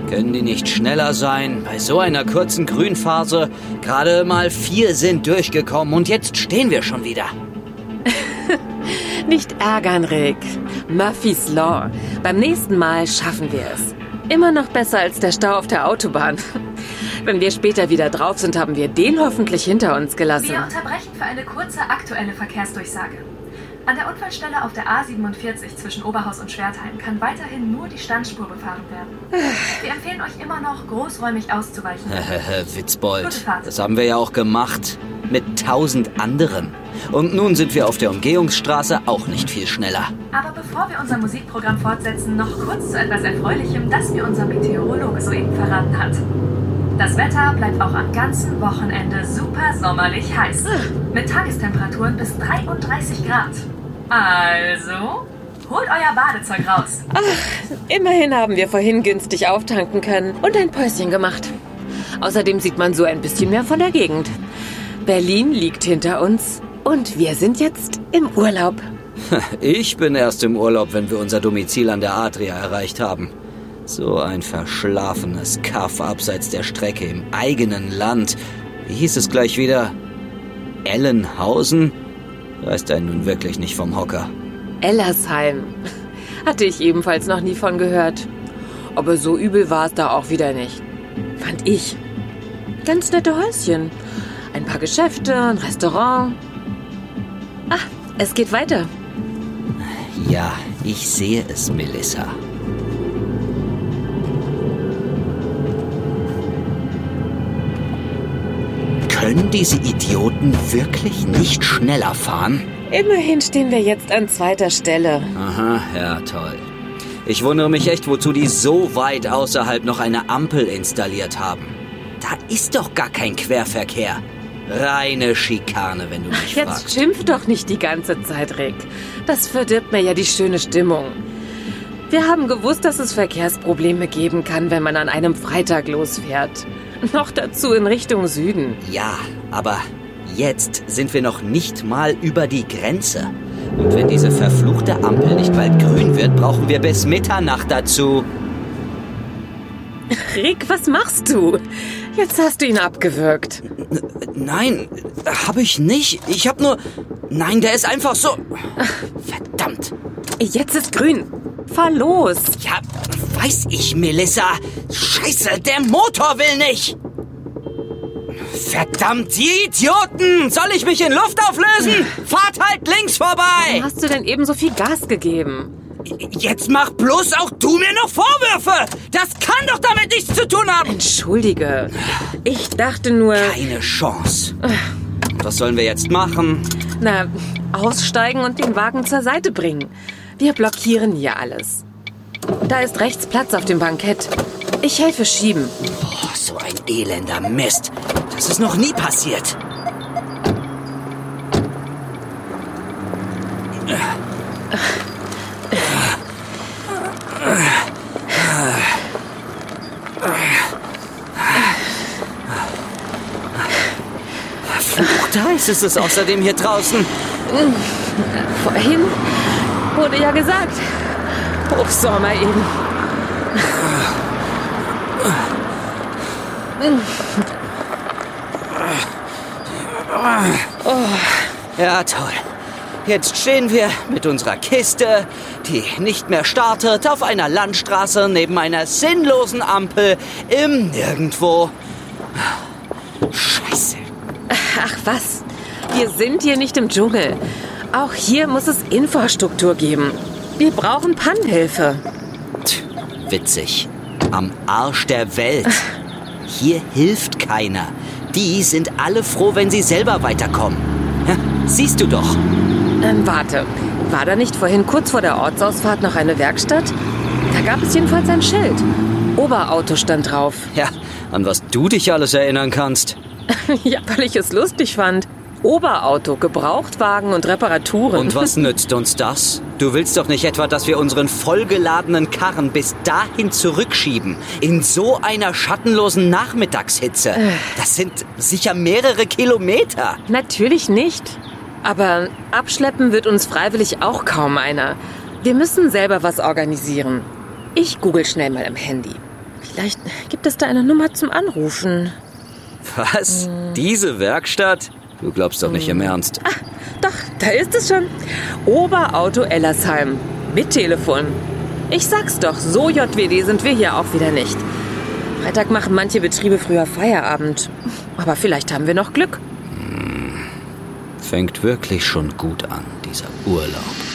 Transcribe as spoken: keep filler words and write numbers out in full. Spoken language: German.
Können die nicht schneller sein? Bei so einer kurzen Grünphase, gerade mal vier sind durchgekommen und jetzt stehen wir schon wieder. Nicht ärgern, Rick. Murphy's Law. Beim nächsten Mal schaffen wir es. Immer noch besser als der Stau auf der Autobahn. Wenn wir später wieder drauf sind, haben wir den hoffentlich hinter uns gelassen. Wir unterbrechen für eine kurze aktuelle Verkehrsdurchsage. An der Unfallstelle auf der A siebenundvierzig zwischen Oberhaus und Schwertheim kann weiterhin nur die Standspur befahren werden. Wir empfehlen euch immer noch, großräumig auszuweichen. Witzbold, das haben wir ja auch gemacht. Mit tausend anderen. Und nun sind wir auf der Umgehungsstraße auch nicht viel schneller. Aber bevor wir unser Musikprogramm fortsetzen, noch kurz zu etwas Erfreulichem, das mir unser Meteorologe soeben verraten hat. Das Wetter bleibt auch am ganzen Wochenende super sommerlich heiß. Mit Tagestemperaturen bis dreiunddreißig Grad. Also, holt euer Badezeug raus. Ach, immerhin haben wir vorhin günstig auftanken können und ein Päuschen gemacht. Außerdem sieht man so ein bisschen mehr von der Gegend. Berlin liegt hinter uns und wir sind jetzt im Urlaub. Ich bin erst im Urlaub, wenn wir unser Domizil an der Adria erreicht haben. So ein verschlafenes Kaff abseits der Strecke im eigenen Land. Wie hieß es gleich wieder? Ellenhausen? Reißt einen nun wirklich nicht vom Hocker. Ellersheim. Hatte ich ebenfalls noch nie von gehört. Aber so übel war es da auch wieder nicht. Fand ich. Ganz nette Häuschen. Ein paar Geschäfte, ein Restaurant. Ach, es geht weiter. Ja, ich sehe es, Melissa. Können diese Idioten wirklich nicht schneller fahren? Immerhin stehen wir jetzt an zweiter Stelle. Aha, ja, toll. Ich wundere mich echt, wozu die so weit außerhalb noch eine Ampel installiert haben. Da ist doch gar kein Querverkehr. Reine Schikane, wenn du mich Jetzt fragst. Jetzt schimpf doch nicht die ganze Zeit, Rick. Das verdirbt mir ja die schöne Stimmung. Wir haben gewusst, dass es Verkehrsprobleme geben kann, wenn man an einem Freitag losfährt. Noch dazu in Richtung Süden. Ja, aber jetzt sind wir noch nicht mal über die Grenze. Und wenn diese verfluchte Ampel nicht bald grün wird, brauchen wir bis Mitternacht dazu. Rick, was machst du? Jetzt hast du ihn abgewürgt. Nein, habe ich nicht. Ich habe nur... Nein, der ist einfach so... Verdammt. Jetzt ist grün. Fahr los. Ja, weiß ich, Melissa. Scheiße, der Motor will nicht. Verdammt, die Idioten! Soll ich mich in Luft auflösen? Fahrt halt links vorbei! Warum hast du denn eben so viel Gas gegeben? Jetzt mach bloß auch du mir noch Vorwürfe! Das kann doch damit nichts zu tun haben! Entschuldige. Ich dachte nur... Keine Chance. Was sollen wir jetzt machen? Na, aussteigen und den Wagen zur Seite bringen. Wir blockieren hier alles. Da ist rechts Platz auf dem Bankett. Ich helfe schieben. Oh, so ein elender Mist. Das ist noch nie passiert. Verflucht heiß ist es außerdem hier draußen. Vorhin wurde ja gesagt, Hochsommer eben. Oh. Ja, toll. Jetzt stehen wir mit unserer Kiste, die nicht mehr startet, auf einer Landstraße neben einer sinnlosen Ampel im Nirgendwo. Scheiße. Ach was, wir sind hier nicht im Dschungel. Auch hier muss es Infrastruktur geben. Wir brauchen Pannenhilfe. Tch, witzig. Am Arsch der Welt. Hier hilft keiner. Die sind alle froh, wenn sie selber weiterkommen. Ja, siehst du doch. Ähm, warte. War da nicht vorhin kurz vor der Ortsausfahrt noch eine Werkstatt? Da gab es jedenfalls ein Schild. Oberauto stand drauf. Ja, an was du dich alles erinnern kannst. Ja, weil ich es lustig fand. Oberauto, Gebrauchtwagen und Reparaturen. Und was nützt uns das? Du willst doch nicht etwa, dass wir unseren vollgeladenen Karren bis dahin zurückschieben. In so einer schattenlosen Nachmittagshitze. Das sind sicher mehrere Kilometer. Natürlich nicht. Aber abschleppen wird uns freiwillig auch kaum einer. Wir müssen selber was organisieren. Ich google schnell mal im Handy. Vielleicht gibt es da eine Nummer zum Anrufen. Was? Hm. Diese Werkstatt? Du glaubst doch nicht hm. im Ernst. Ah, doch, da ist es schon. Oberauto Ellersheim. Mit Telefon. Ich sag's doch, so J W D sind wir hier auch wieder nicht. Freitag machen manche Betriebe früher Feierabend. Aber vielleicht haben wir noch Glück. Hm. Fängt wirklich schon gut an, dieser Urlaub.